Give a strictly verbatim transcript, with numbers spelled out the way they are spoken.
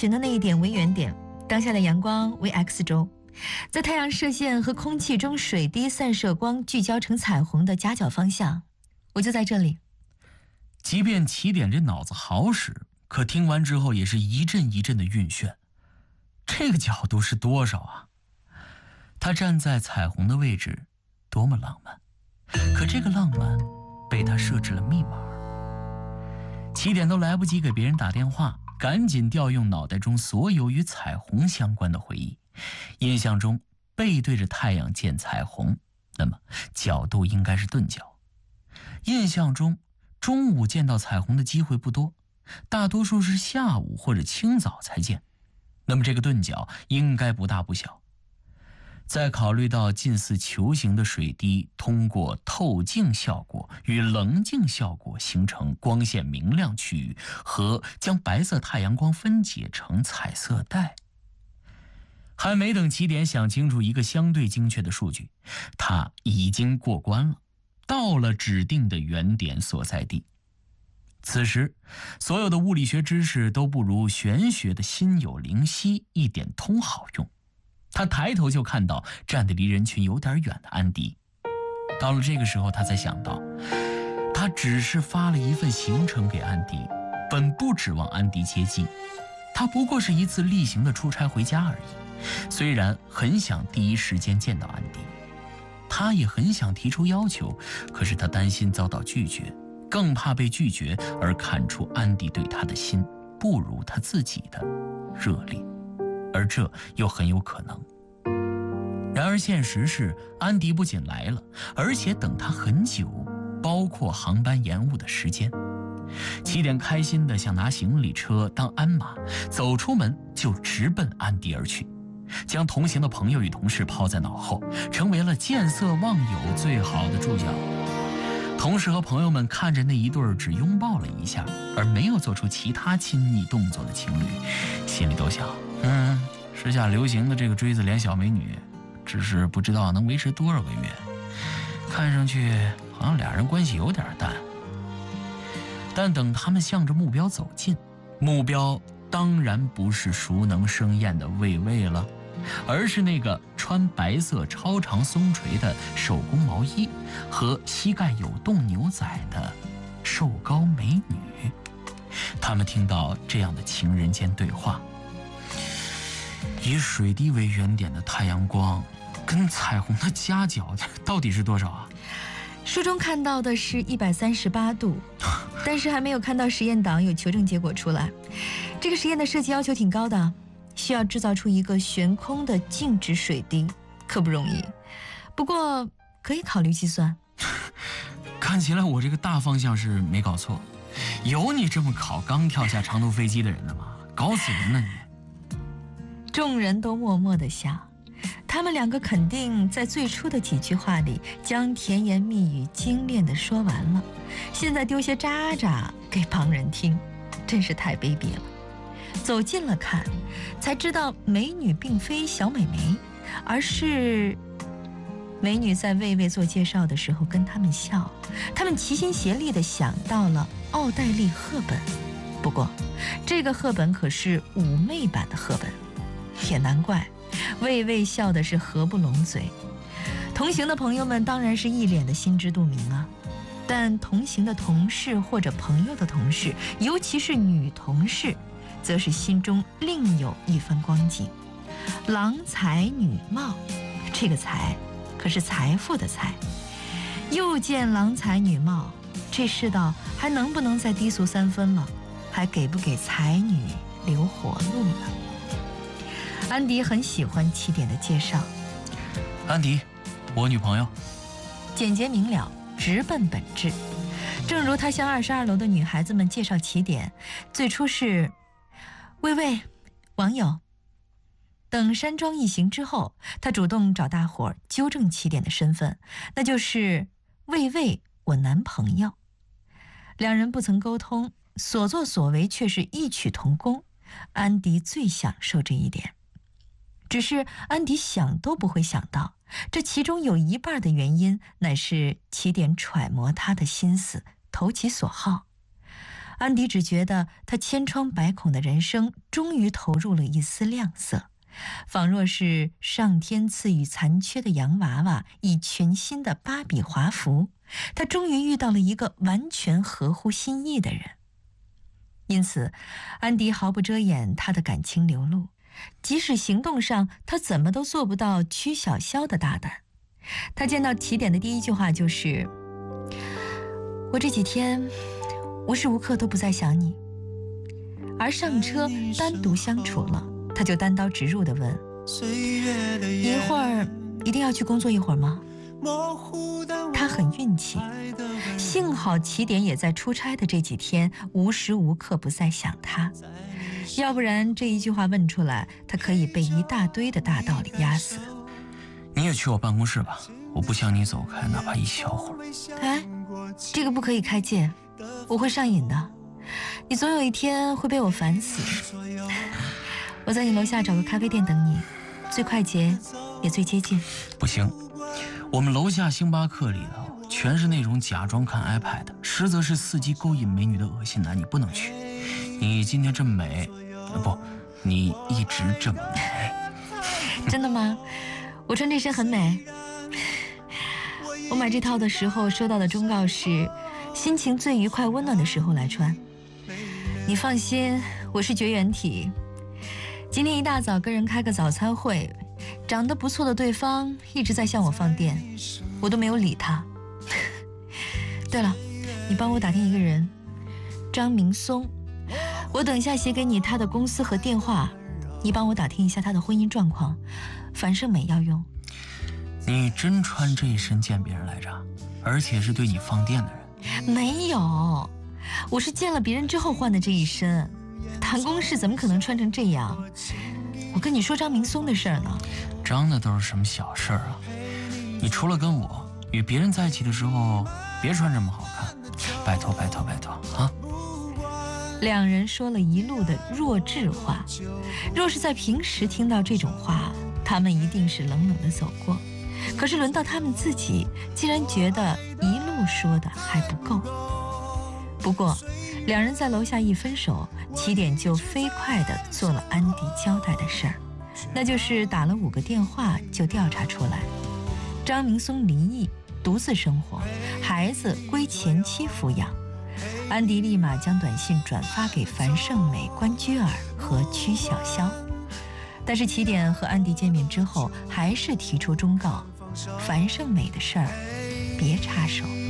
寻的那一点为原点，当下的阳光为 X 轴，在太阳射线和空气中水滴散射光聚焦成彩虹的夹角方向，我就在这里。 即便起点这脑子好使，可听完之后也是一阵一阵的晕眩。这个角度是多少啊？他站在彩虹的位置，多么浪漫！可这个浪漫被他设置了密码。起点都来不及给别人打电话，赶紧调用脑袋中所有与彩虹相关的回忆。印象中背对着太阳见彩虹，那么角度应该是钝角。印象中中午见到彩虹的机会不多，大多数是下午或者清早才见，那么这个钝角应该不大不小。再考虑到近似球形的水滴通过透镜效果与棱镜效果形成光线明亮区域，和将白色太阳光分解成彩色带，还没等起点想清楚一个相对精确的数据，他已经过关了，到了指定的原点所在地。此时所有的物理学知识都不如玄学的心有灵犀一点通好用。他抬头就看到站得离人群有点远的安迪。到了这个时候，他才想到，他只是发了一份行程给安迪，本不指望安迪接机，他不过是一次例行的出差回家而已。虽然很想第一时间见到安迪，他也很想提出要求，可是他担心遭到拒绝，更怕被拒绝而看出安迪对他的心不如他自己的热烈，而这又很有可能。然而现实是，安迪不仅来了，而且等他很久，包括航班延误的时间。起点开心的想拿行李车当鞍马，走出门就直奔安迪而去，将同行的朋友与同事抛在脑后，成为了见色忘友最好的助教。同事和朋友们看着那一对只拥抱了一下而没有做出其他亲密动作的情侣，心里都想，嗯，时下流行的这个锥子脸小美女，只是不知道能维持多少个月，看上去好像俩人关系有点淡。但等他们向着目标走近，目标当然不是熟能生厌的魏魏了，而是那个穿白色超长松垂的手工毛衣和膝盖有洞牛仔的瘦高美女。他们听到这样的情人间对话，以水滴为原点的太阳光跟彩虹的夹角到底是多少啊？ 书中看到的是一百三十八度，但是还没有看到实验档有求证结果出来。这个实验的设计要求挺高的，需要制造出一个悬空的静止水滴，可不容易。不过可以考虑计算。 看起来我这个大方向是没搞错，有你这么考刚跳下长途飞机的人的吗？搞死人了你！ 众人都默默地想，他们两个肯定在最初的几句话里将甜言蜜语精炼地说完了，现在丢些渣渣给旁人听，真是太卑鄙了。走近了看，才知道美女并非小美眉，而是美女在魏魏做介绍的时候跟他们笑，他们齐心协力地想到了奥黛丽·赫本。不过这个赫本可是妩媚版的赫本，也难怪魏魏笑的是合不拢嘴。同行的朋友们当然是一脸的心知肚明啊，但同行的同事或者朋友的同事，尤其是女同事，则是心中另有一番光景。郎才女貌，这个才可是财富的财。又见郎才女貌，这世道还能不能再低俗三分了？还给不给才女留活路呢？安迪很喜欢起点的介绍。 安迪，我女朋友。 简洁明了，直奔本质。正如他向二十二楼的女孩子们介绍起点，最初是魏魏，网友。等山庄一行之后，他主动找大伙儿纠正起点的身份，那就是魏魏，我男朋友。两人不曾沟通，所作所为却是异曲同工。安迪最享受这一点，只是安迪想都不会想到，这其中有一半的原因乃是起点揣摩他的心思，投其所好。 安迪只觉得他千疮百孔的人生终于投入了一丝亮色，仿若是上天赐予残缺的洋娃娃以全新的芭比华服，他终于遇到了一个完全合乎心意的人。因此，安迪毫不遮掩他的感情流露，即使行动上他怎么都做不到曲小潇的大胆。他见到起点的第一句话就是：“我这几天无时无刻都不在想你。”而上车单独相处了，他就单刀直入地问：“你一会儿一定要去工作一会儿吗？”他很运气，幸好起点也在出差的这几天无时无刻不在想他，要不然这一句话问出来，他可以被一大堆的大道理压死。 你也去我办公室吧，我不想你走开，哪怕一小会儿。 哎，这个不可以开戒，我会上瘾的，你总有一天会被我烦死。我在你楼下找个咖啡店等你，最快捷也最接近。 不行，我们楼下星巴克里头全是那种假装看 iPad， 实则是伺机勾引美女的恶心男，你不能去。你今天这么美，不，你一直这么美。 真的吗？我穿这身很美。我买这套的时候收到的忠告是：心情最愉快温暖的时候来穿。你放心，我是绝缘体。今天一大早跟人开个早餐会，长得不错的对方一直在向我放电，我都没有理他。对了，你帮我打听一个人，张明松，我等一下写给你他的公司和电话，你帮我打听一下他的婚姻状况，樊胜美要用。 你真穿这一身见别人来着？而且是对你放电的人？ 没有，我是见了别人之后换的这一身。谈公事怎么可能穿成这样？我跟你说张明松的事儿呢。 张的都是什么小事儿啊？你除了跟我与别人在一起的时候，别穿这么好看，拜托拜托拜托啊！ 两人说了一路的弱智话，若是在平时听到这种话，他们一定是冷冷的走过。可是轮到他们自己，竟然觉得一路说的还不够。不过，两人在楼下一分手，起点就飞快地做了安迪交代的事儿，那就是打了五个电话就调查出来，张明松离异，独自生活，孩子归前妻抚养。安迪立马将短信转发给樊胜美、关雎尔和曲小潇，但是起点和安迪见面之后，还是提出忠告：樊胜美的事儿别插手。